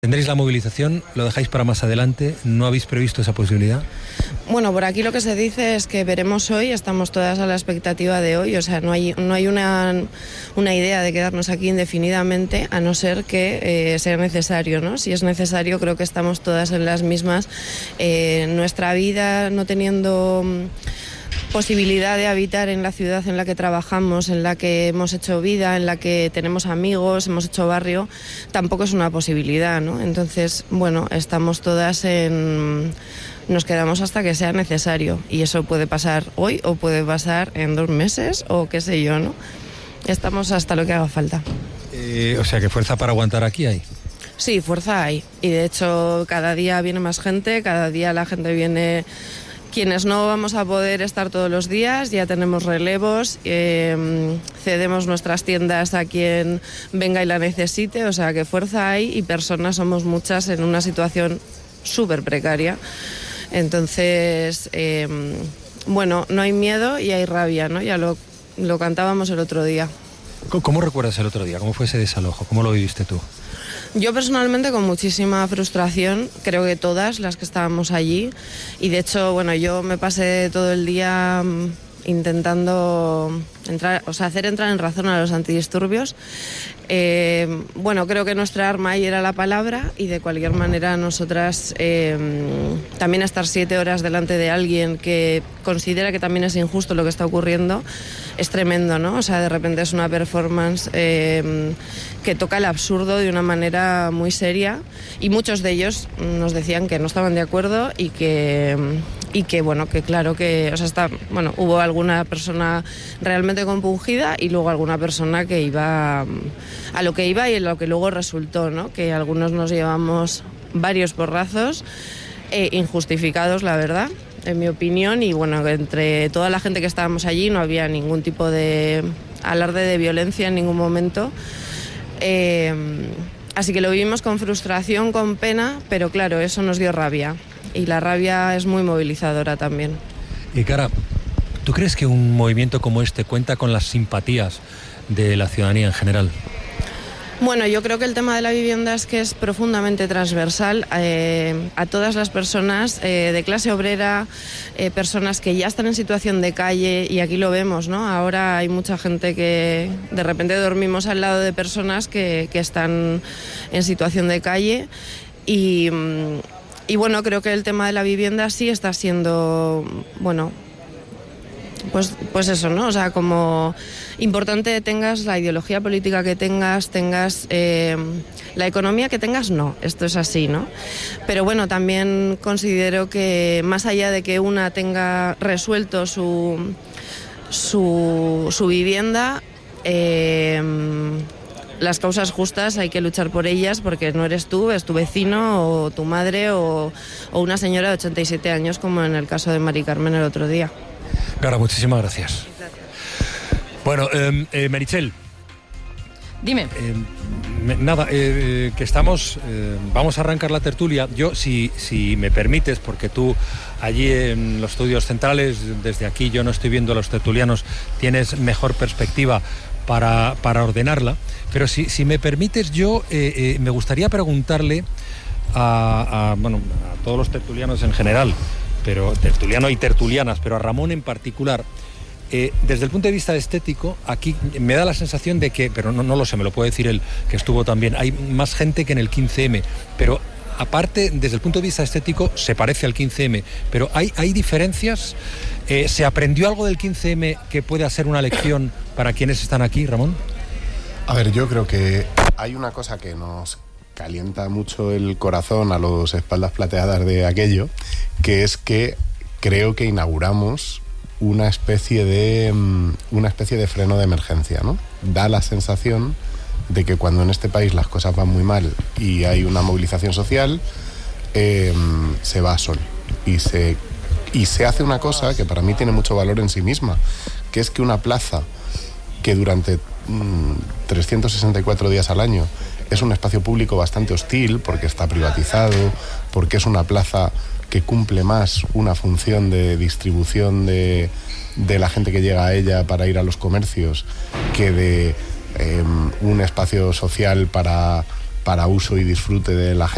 ¿Tendréis la movilización? ¿Lo dejáis para más adelante? ¿No habéis previsto esa posibilidad? Bueno, por aquí lo que se dice es que veremos hoy, estamos todas a la expectativa de hoy, o sea, no hay una idea de quedarnos aquí indefinidamente, a no ser que sea necesario, ¿no? Si es necesario, creo que estamos todas en las mismas. Nuestra vida, no teniendo posibilidad de habitar en la ciudad en la que trabajamos, en la que hemos hecho vida, en la que tenemos amigos, hemos hecho barrio, tampoco es una posibilidad, ¿no? Entonces, bueno, estamos todas nos quedamos hasta que sea necesario, y eso puede pasar hoy o puede pasar en 2 meses o qué sé yo, ¿no? Estamos hasta lo que haga falta. O sea, que fuerza para aguantar aquí hay. Sí, fuerza hay, y de hecho cada día viene más gente, cada día la gente viene. Quienes no vamos a poder estar todos los días, ya tenemos relevos, cedemos nuestras tiendas a quien venga y la necesite, o sea que fuerza hay y personas somos muchas en una situación súper precaria. Entonces, bueno, no hay miedo y hay rabia, ¿no? Ya lo cantábamos el otro día. ¿Cómo recuerdas el otro día? ¿Cómo fue ese desalojo? ¿Cómo lo viviste tú? Yo personalmente con muchísima frustración, creo que todas las que estábamos allí, y de hecho, bueno, yo me pasé todo el día intentando hacer entrar en razón a los antidisturbios. Bueno, creo que nuestra arma ahí era la palabra, y de cualquier manera nosotras también estar 7 horas delante de alguien que considera que también es injusto lo que está ocurriendo es tremendo, ¿no? O sea, de repente es una performance que toca el absurdo de una manera muy seria, y muchos de ellos nos decían que no estaban de acuerdo y que bueno, que claro que, o sea, hubo alguna persona realmente compungida y luego alguna persona que iba a lo que iba y en lo que luego resultó, ¿no? Que algunos nos llevamos varios porrazos injustificados, la verdad, en mi opinión, y bueno, entre toda la gente que estábamos allí no había ningún tipo de alarde de violencia en ningún momento. Así que lo vivimos con frustración, con pena, pero claro, eso nos dio rabia, y la rabia es muy movilizadora también. Y Cara, ¿tú crees que un movimiento como este cuenta con las simpatías de la ciudadanía en general? Bueno, yo creo que el tema de la vivienda es que es profundamente transversal a todas las personas de clase obrera, personas que ya están en situación de calle, y aquí lo vemos, ¿no? Ahora hay mucha gente que de repente dormimos al lado de personas que están en situación de calle, y bueno, creo que el tema de la vivienda sí está siendo, bueno, pues eso, ¿no? O sea, como importante tengas la ideología política que tengas la economía que tengas, no, esto es así, ¿no? Pero bueno, también considero que más allá de que una tenga resuelto su vivienda, las causas justas hay que luchar por ellas, porque no eres tú, es tu vecino o tu madre o una señora de 87 años, como en el caso de Mari Carmen el otro día. Cara, muchísimas gracias. Bueno, Meritxell. Dime. Que estamos, vamos a arrancar la tertulia. Yo, si me permites, porque tú allí en los estudios centrales, desde aquí yo no estoy viendo a los tertulianos, tienes mejor perspectiva para ordenarla, pero si me permites, yo me gustaría preguntarle a todos los tertulianos en general, pero tertuliano y tertulianas, pero a Ramón en particular, desde el punto de vista estético, aquí me da la sensación de que, pero no lo sé, me lo puede decir él, que estuvo también, hay más gente que en el 15M, pero aparte, desde el punto de vista estético, se parece al 15M, pero hay diferencias. ¿Se aprendió algo del 15M que pueda ser una lección para quienes están aquí, Ramón? A ver, yo creo que hay una cosa que nos calienta mucho el corazón a los espaldas plateadas de aquello, que es que creo que inauguramos una especie de freno de emergencia, ¿no? Da la sensación de que cuando en este país las cosas van muy mal y hay una movilización social, se va a sol y se hace una cosa que para mí tiene mucho valor en sí misma, que es que una plaza que durante 364 días al año es un espacio público bastante hostil, porque está privatizado, porque es una plaza que cumple más una función de distribución de la gente que llega a ella para ir a los comercios, que de un espacio social para uso y disfrute de la gente.